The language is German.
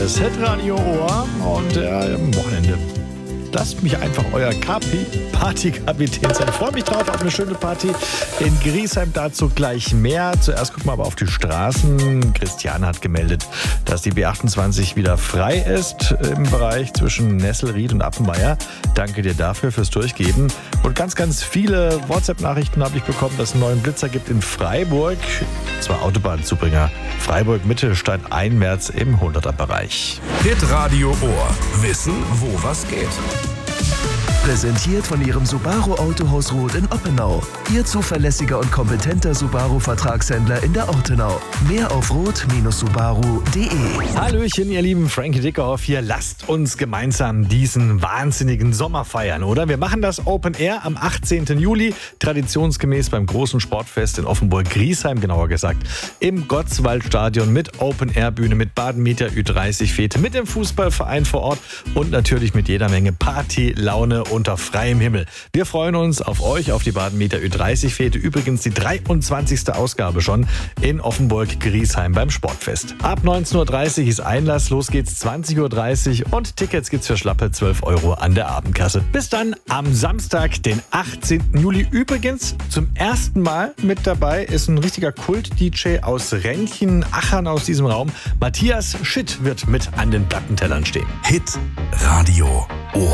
das Hitradio Ohr und am Wochenende. Lasst mich einfach euer Partykapitän sein. Ich freue mich drauf auf eine schöne Party in Griesheim. Dazu gleich mehr. Zuerst gucken wir aber auf die Straßen. Christiane hat gemeldet, dass die B28 wieder frei ist im Bereich zwischen Nesselried und Appenweier. Danke dir dafür fürs Durchgeben. Und ganz, ganz viele WhatsApp-Nachrichten habe ich bekommen, dass es einen neuen Blitzer gibt in Freiburg. Zwei Autobahnzubringer. Freiburg Mitte statt einwärts im 100er-Bereich. Hitradio Ohr. Wissen, wo was geht. Präsentiert von Ihrem Subaru Autohaus Roth in Oppenau. Ihr zuverlässiger und kompetenter Subaru-Vertragshändler in der Ortenau. Mehr auf roth-subaru.de. Hallöchen, ihr lieben, Frankie Dickerhoff hier. Lasst uns gemeinsam diesen wahnsinnigen Sommer feiern, oder? Wir machen das Open Air am 18. Juli, traditionsgemäß beim großen Sportfest in Offenburg-Griesheim, genauer gesagt, im Gottswaldstadion mit Open-Air-Bühne, mit Baden-Meter Ü30-Fete, mit dem Fußballverein vor Ort und natürlich mit jeder Menge Party, Laune unter freiem Himmel. Wir freuen uns auf euch, auf die Baden-Meter Ü30-Fete. Übrigens die 23. Ausgabe schon in Offenburg-Griesheim beim Sportfest. Ab 19.30 Uhr ist Einlass, los geht's 20.30 Uhr und Tickets gibt's für schlappe 12 € an der Abendkasse. Bis dann am Samstag, den 18. Juli. Übrigens zum ersten Mal mit dabei ist ein richtiger Kult-DJ aus Renchen, Achern aus diesem Raum. Matthias Schitt wird mit an den Plattentellern stehen. Hit Radio Ohr.